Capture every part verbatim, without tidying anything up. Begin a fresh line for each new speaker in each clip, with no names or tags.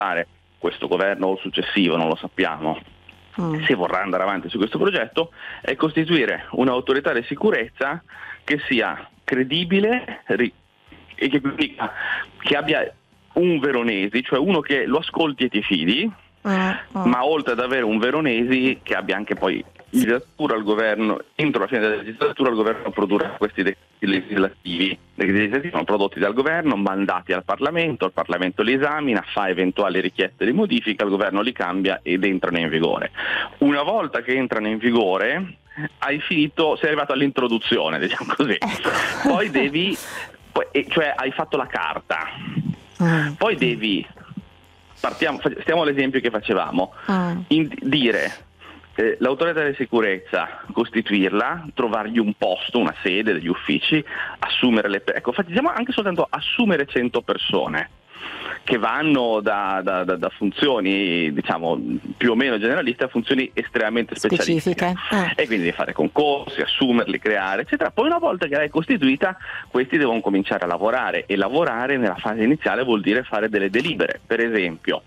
fare questo governo o il successivo, non lo sappiamo, mm. se vorrà andare avanti su questo progetto, è costituire un'autorità di sicurezza che sia credibile ri- e che, che abbia un Veronesi, cioè uno che lo ascolti e ti fidi, Uh, uh. ma oltre ad avere un Veronesi che abbia anche poi legislatura al governo, entro la fine della legislatura il governo produrrà questi decreti legislativi. Decreti legislativi sono prodotti dal governo, mandati al Parlamento, il Parlamento li esamina, fa eventuali richieste di modifica, il governo li cambia ed entrano in vigore. Una volta che entrano in vigore hai finito, sei arrivato all'introduzione, diciamo così, poi devi, poi, cioè hai fatto la carta, uh. poi devi Partiamo, stiamo all'esempio che facevamo, ah. in, dire eh, l'autorità di sicurezza, costituirla, trovargli un posto, una sede, degli uffici, assumere le ecco, facciamo anche soltanto assumere cento persone che vanno da, da, da, da funzioni diciamo più o meno generaliste a funzioni estremamente specialistiche ah. e quindi devi fare concorsi, assumerli, creare eccetera. Poi una volta che l'hai costituita questi devono cominciare a lavorare, e lavorare nella fase iniziale vuol dire fare delle delibere. Per esempio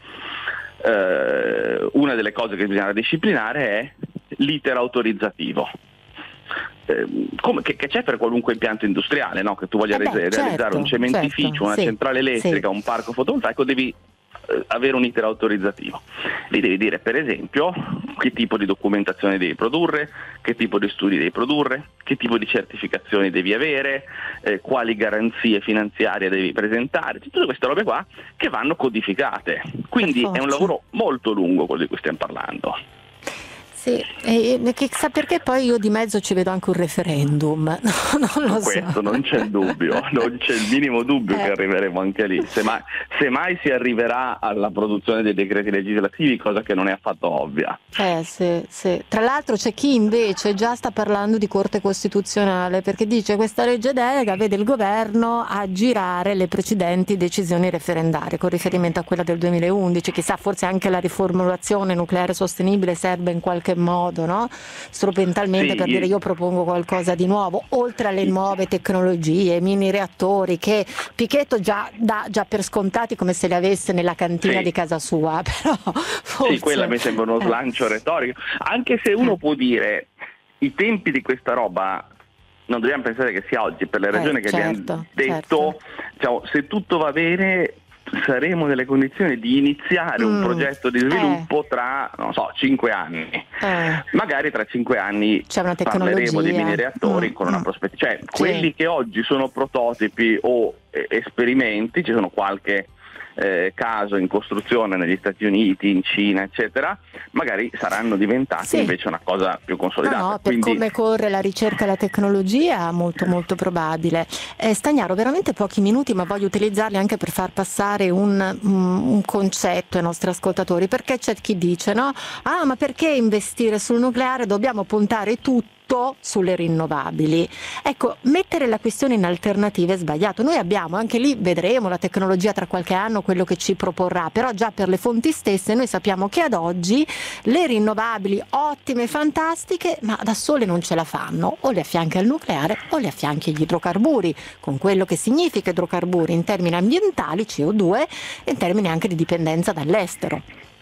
eh, una delle cose che bisogna disciplinare è l'iter autorizzativo. Eh, come, che, che c'è per qualunque impianto industriale, no? Che tu voglia
eh beh,
realizzare
certo,
un cementificio,
certo,
una
sì,
centrale elettrica,
sì.
un parco fotovoltaico, devi eh, avere un iter autorizzativo. Lì devi dire per esempio che tipo di documentazione devi produrre, che tipo di studi devi produrre, che tipo di certificazioni devi avere, eh, quali garanzie finanziarie devi presentare, tutte queste robe qua che vanno codificate. Quindi è un lavoro molto lungo quello di cui stiamo parlando.
Sì, e, e chissà perché poi io di mezzo ci vedo anche un referendum, no, non lo
Questo
so.
non c'è il dubbio, non c'è il minimo dubbio
eh.
che arriveremo anche lì, se mai, se mai si arriverà alla produzione dei decreti legislativi, cosa che non è affatto ovvia.
Eh sì, sì. Tra l'altro c'è chi invece già sta parlando di Corte Costituzionale, perché dice questa legge delega vede il governo a girare le precedenti decisioni referendarie con riferimento a quella del duemilaundici, chissà forse anche la riformulazione nucleare sostenibile serve in qualche modo, no? Strumentalmente sì, per io... dire io propongo qualcosa di nuovo, oltre alle nuove tecnologie, mini reattori che Pichetto già dà già per scontati come se li avesse nella cantina sì. di casa sua, però forse...
Sì, quella mi sembra uno slancio eh. retorico, anche se uno eh. può dire i tempi di questa roba non dobbiamo pensare che sia oggi, per le ragioni eh, che
certo,
abbiamo detto,
certo.
diciamo, se tutto va bene saremo nelle condizioni di iniziare mm. un progetto di sviluppo eh. tra, non so, cinque anni. Eh. Magari tra cinque anni
c'è una
parleremo di mini reattori mm. con una prospettiva. Cioè, sì. quelli che oggi sono prototipi o eh, esperimenti, ci sono qualche eh, caso in costruzione negli Stati Uniti, in Cina, eccetera, magari saranno diventati sì. invece una cosa più consolidata.
No, no,
Quindi...
per come corre la ricerca e la tecnologia, molto molto probabile. Eh, Stagnaro, veramente pochi minuti, ma voglio utilizzarli anche per far passare un, un concetto ai nostri ascoltatori, perché c'è chi dice, no? Ah, ma perché investire sul nucleare? Dobbiamo puntare tutto sulle rinnovabili. Ecco, mettere la questione in alternativa è sbagliato. Noi abbiamo, anche lì vedremo la tecnologia tra qualche anno quello che ci proporrà, però già per le fonti stesse noi sappiamo che ad oggi le rinnovabili ottime, fantastiche, ma da sole non ce la fanno, o le affianchi al nucleare o le affianchi agli idrocarburi, con quello che significa idrocarburi in termini ambientali, C O due, e in termini anche di dipendenza dall'estero.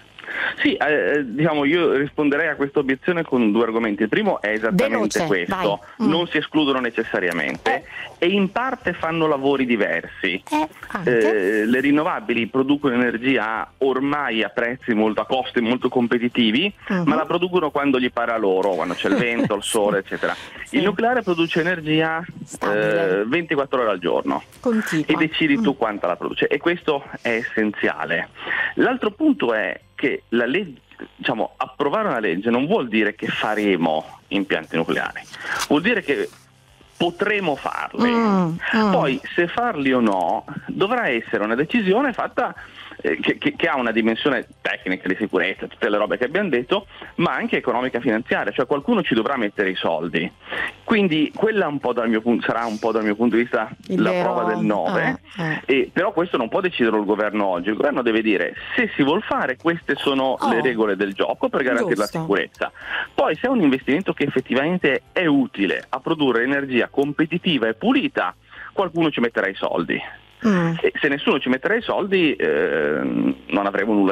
Sì, eh, diciamo io risponderei a questa obiezione con due argomenti. Il primo è esattamente
Veloce,
questo,
mm.
non si escludono necessariamente eh. e in parte fanno lavori diversi.
Eh,
eh, le rinnovabili producono energia ormai a prezzi molto, a costi molto competitivi, uh-huh. ma la producono quando gli pare a loro, quando c'è il vento, il sole, eccetera. Sì. Il nucleare produce energia eh, ventiquattro ore al giorno
Continua.
e decidi
mm.
tu quanta la produce, e questo è essenziale. L'altro punto è che la legge, diciamo, approvare una legge non vuol dire che faremo impianti nucleari, vuol dire che potremo farli. Mm, mm. Poi se farli o no dovrà essere una decisione fatta eh, che, che, che ha una dimensione tecnica di sicurezza, tutte le robe che abbiamo detto, ma anche economica finanziaria, cioè qualcuno ci dovrà mettere i soldi. Quindi quella un po' dal mio punto, sarà un po' dal mio punto di vista il la vero. prova del nove, eh, eh. E, però questo non può decidere il governo oggi. Il governo deve dire se si vuol fare, queste sono oh. le regole del gioco per garantire Giusto. la sicurezza. Poi se è un investimento che effettivamente è utile a produrre energia competitiva e pulita, qualcuno ci metterà i soldi.
Mm.
E se nessuno ci metterà i soldi eh, non avremo nulla